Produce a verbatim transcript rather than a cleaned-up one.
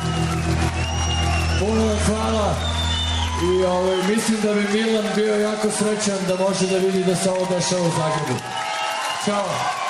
Puno vam hvala. I ovaj, mislim da bi Milan bio jako srećan da može da vidi da se ovo dešava u Zagrebu. Ćao.